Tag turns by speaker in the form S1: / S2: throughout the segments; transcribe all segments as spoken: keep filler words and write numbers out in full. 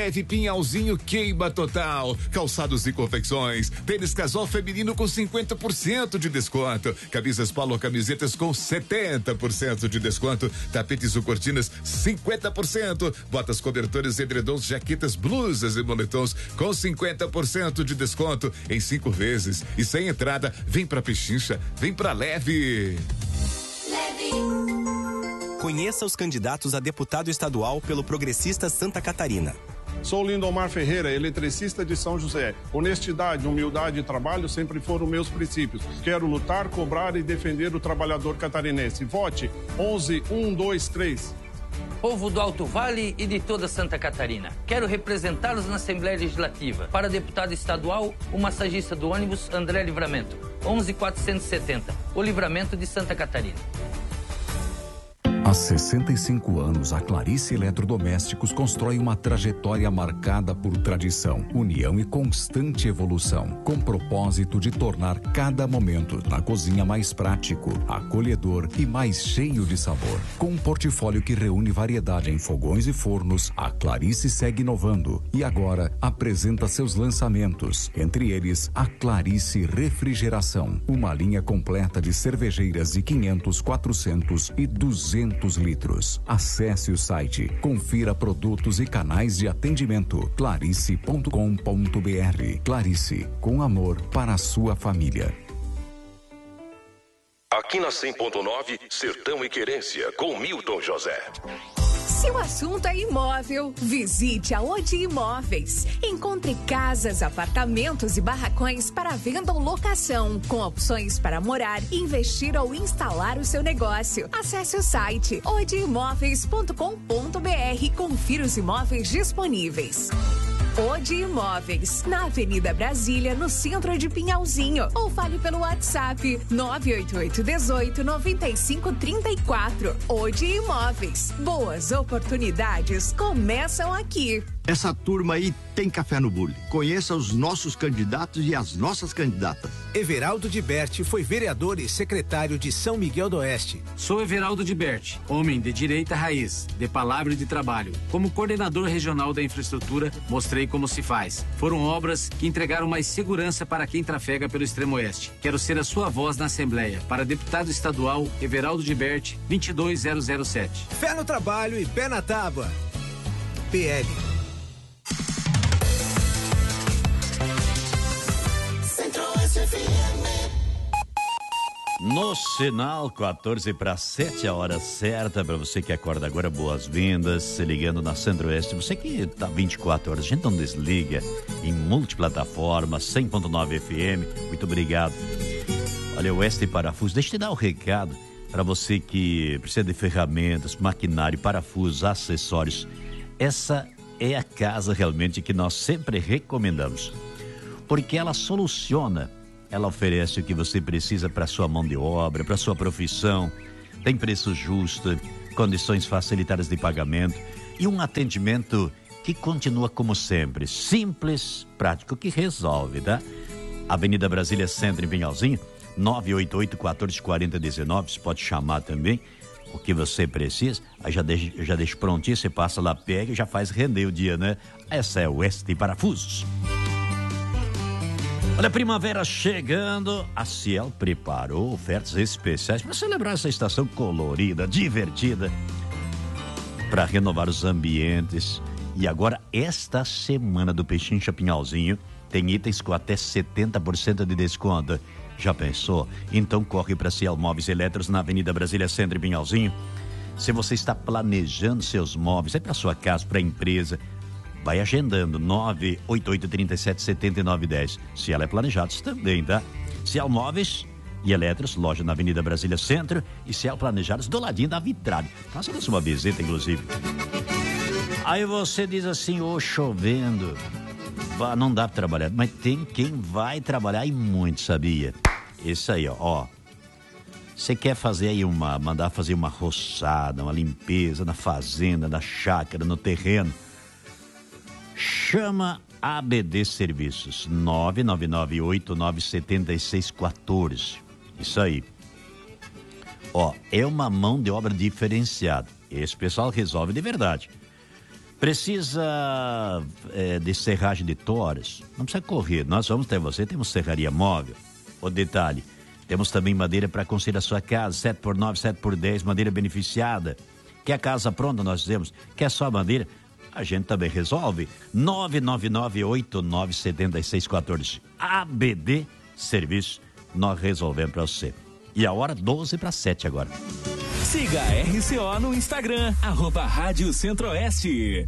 S1: Leve Pinhalzinho queima total. Calçados e confecções. Tênis Casual feminino com cinquenta por cento de desconto. Camisas Polo camisetas com setenta por cento de desconto. Tapetes ou cortinas cinquenta por cento. Botas, cobertores, edredons, jaquetas, blusas e moletons com cinquenta por cento de desconto em cinco vezes e sem entrada. Vem pra Pechincha, vem pra Leve.
S2: Conheça os candidatos a deputado estadual pelo Progressista Santa Catarina.
S3: Sou Lindomar Ferreira, eletricista de São José. Honestidade, humildade e trabalho sempre foram meus princípios. Quero lutar, cobrar e defender o trabalhador catarinense. Vote onze um dois três.
S4: Povo do Alto Vale e de toda Santa Catarina. Quero representá-los na Assembleia Legislativa. Para deputado estadual, o massagista do ônibus André Livramento. onze quatrocentos e setenta. O Livramento de Santa Catarina.
S5: Há sessenta e cinco anos, a Clarice Eletrodomésticos constrói uma trajetória marcada por tradição, união e constante evolução, com propósito de tornar cada momento na cozinha mais prático, acolhedor e mais cheio de sabor. Com um portfólio que reúne variedade em fogões e fornos, a Clarice segue inovando e agora apresenta seus lançamentos, entre eles a Clarice Refrigeração, uma linha completa de cervejeiras de quinhentos, quatrocentos e duzentos litros. Acesse o site, confira produtos e canais de atendimento clarice ponto com ponto br. Clarice, com amor para a sua família.
S6: Aqui na cem ponto nove, Sertão e Querência, com Milton José.
S7: Se o assunto é imóvel, visite a Odi Imóveis. Encontre casas, apartamentos e barracões para venda ou locação, com opções para morar, investir ou instalar o seu negócio. Acesse o site odi imóveis ponto com ponto br e confira os imóveis disponíveis. Odi Imóveis, na Avenida Brasília, no centro de Pinhalzinho. Ou fale pelo WhatsApp nove oito oito um oito nove cinco três quatro. Odi Imóveis. Boas oportunidades começam aqui.
S8: Essa turma aí tem café no bule. Conheça os nossos candidatos e as nossas candidatas.
S9: Everaldo de Berti foi vereador e secretário de São Miguel do Oeste.
S10: Sou Everaldo de Berti, homem de direita raiz, de palavra e de trabalho. Como coordenador regional da infraestrutura, mostrei como se faz. Foram obras que entregaram mais segurança para quem trafega pelo extremo oeste. Quero ser a sua voz na Assembleia. Para deputado estadual, Everaldo de Berti, vinte e dois zero zero sete.
S9: Fé no trabalho e pé na tábua. P L.
S11: No sinal, quatorze para sete, a hora certa para você que acorda agora, boas-vindas, se ligando na Centro-Oeste. Você que tá vinte e quatro horas, a gente não desliga, em multiplataforma, cem ponto nove F M, muito obrigado. Olha, Oeste Parafuso, deixa eu te dar o um recado para você que precisa de ferramentas, maquinário, parafusos, acessórios. Essa é a casa realmente que nós sempre recomendamos, porque ela soluciona. Ela oferece o que você precisa para sua mão de obra, para sua profissão. Tem preço justo, condições facilitadas de pagamento e um atendimento que continua como sempre, simples, prático, que resolve, tá? Avenida Brasília Centro, em Pinhalzinho, nove oito oito, um quatro quatro zero um nove, você pode chamar também o que você precisa. Aí já deixa, já deixa prontinho, você passa lá, pega e já faz render o dia, né? Essa é o Oeste Parafusos. Olha, primavera chegando, a Ciel preparou ofertas especiais para celebrar essa estação colorida, divertida, para renovar os ambientes. E agora, esta semana do Pechincha Pinhalzinho, tem itens com até setenta por cento de desconto. Já pensou? Então corre para Ciel Móveis Eletros na Avenida Brasília Centro, Pinhalzinho. Se você está planejando seus móveis, é para sua casa, para a empresa, vai agendando, nove oito oito, três sete, sete nove um zero. Se ela é planejado, também, tá? Ciel Móveis e Eletros, loja na Avenida Brasília Centro e Ciel Planejados do ladinho da Vitralha. Faça-nos uma visita, inclusive. Aí você diz assim, ô, oh, chovendo, não dá pra trabalhar. Mas tem quem vai trabalhar e muito, sabia? Isso aí, ó, ó. Você quer fazer aí uma, mandar fazer uma roçada, uma limpeza na fazenda, na chácara, no terreno? Chama A B D Serviços, nove nove nove oito nove sete seis um quatro. Isso aí. Ó, é uma mão de obra diferenciada. Esse pessoal resolve de verdade. Precisa é, de serragem de toras? Não precisa correr, nós vamos ter você, temos serraria móvel. O detalhe, temos também madeira para construir a sua casa, sete por nove, sete por dez, madeira beneficiada. Quer a casa pronta, nós dizemos. Quer só madeira? A gente também resolve. nove nove nove oito nove sete seis um quatro. A B D Serviço, nós resolvemos para você. E a hora doze para sete agora.
S12: Siga a R C O no Instagram, arroba Rádio Centro-Oeste.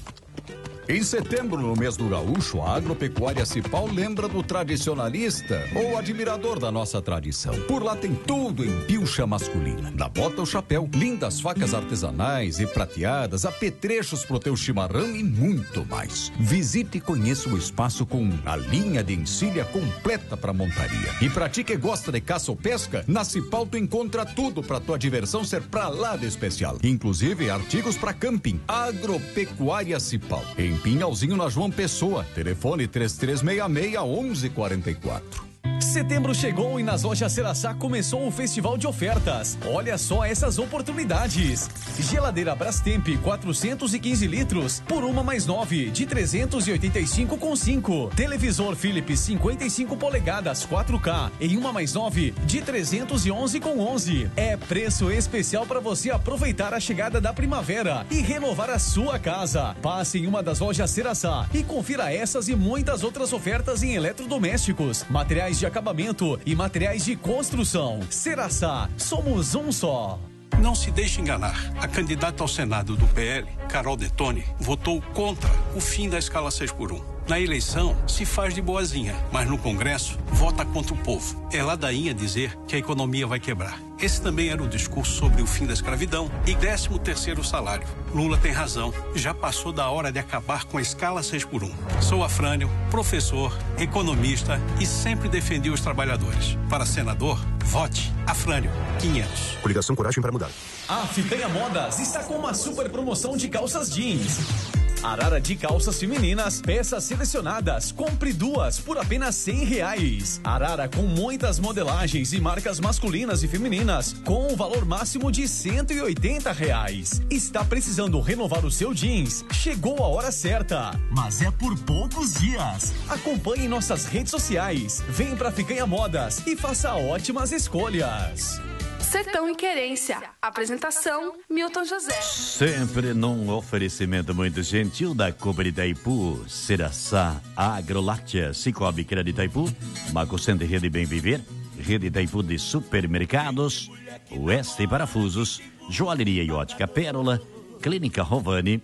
S5: Em setembro, no mês do gaúcho, a Agropecuária Cipal lembra do tradicionalista ou admirador da nossa tradição. Por lá tem tudo em pilcha masculina. Da bota ao chapéu, lindas facas artesanais e prateadas, apetrechos pro teu chimarrão e muito mais. Visite e conheça o espaço com a linha de encilha completa para montaria. E pra ti que gosta de caça ou pesca, na Cipal tu encontra tudo pra tua diversão ser pra lá de especial. Inclusive artigos pra camping. Agropecuária Cipal. Em Pinhalzinho, na João Pessoa. Telefone três três seis seis, onze quatro quatro.
S12: Setembro chegou e nas lojas Ceraçá começou o festival de ofertas. Olha só essas oportunidades. Geladeira Brastemp quatrocentos e quinze litros por uma mais nove de trezentos e oitenta e cinco com cinco. Televisor Philips cinquenta e cinco polegadas quatro K em uma mais nove de trezentos e onze com onze. É preço especial para você aproveitar a chegada da primavera e renovar a sua casa. Passe em uma das lojas Ceraçá e confira essas e muitas outras ofertas em eletrodomésticos, materiais de acabamento e materiais de construção. Ceraçá, somos um só.
S13: Não se deixe enganar. A candidata ao Senado do P L, Carol Detoni, votou contra o fim da escala seis por um. Na eleição, se faz de boazinha, mas no Congresso, vota contra o povo. É ladainha dizer que a economia vai quebrar. Esse também era o discurso sobre o fim da escravidão e décimo terceiro salário. Lula tem razão. Já passou da hora de acabar com a escala seis por um. Sou Afrânio, professor, economista e sempre defendi os trabalhadores. Para senador, vote Afrânio quinhentos.
S14: Coligação Coragem para Mudar.
S12: A Ficanha Modas está com uma super promoção de calças jeans. Arara de calças femininas, peças selecionadas, compre duas por apenas cem reais. Arara com muitas modelagens e marcas masculinas e femininas, com um valor máximo de cento e oitenta reais. Está precisando renovar o seu jeans? Chegou a hora certa, mas é por poucos dias. Acompanhe nossas redes sociais, vem pra Ficanha Modas e faça ótimas escolhas.
S15: Sertão e Querência. Apresentação, Milton José.
S11: Sempre num oferecimento muito gentil da Cooper Itaipu, Ceraçá, Agroláctea, Cicobi Crédito Itaipu, Maco Center Rede Bem Viver, Rede Itaipu de Supermercados, Oeste Parafusos, Joalheria e Ótica Pérola, Clínica Rovani,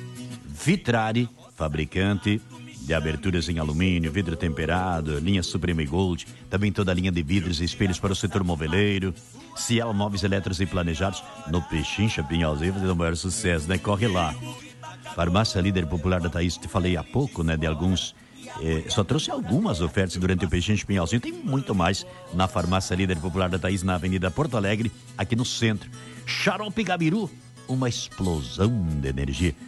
S11: Vitrari, fabricante de aberturas em alumínio, vidro temperado, linha Supreme Gold, também toda a linha de vidros e espelhos para o setor moveleiro. Ciel Móveis Eletros e Planejados, no Pechincha, Pinhalzinho, fazendo o maior sucesso, né? Corre lá. Farmácia Líder Popular da Thaís, te falei há pouco, né? De alguns, eh, só trouxe algumas ofertas durante o Pechincha, Pinhalzinho, tem muito mais na Farmácia Líder Popular da Thaís, na Avenida Porto Alegre, aqui no centro. Xarope Gabiru, uma explosão de energia.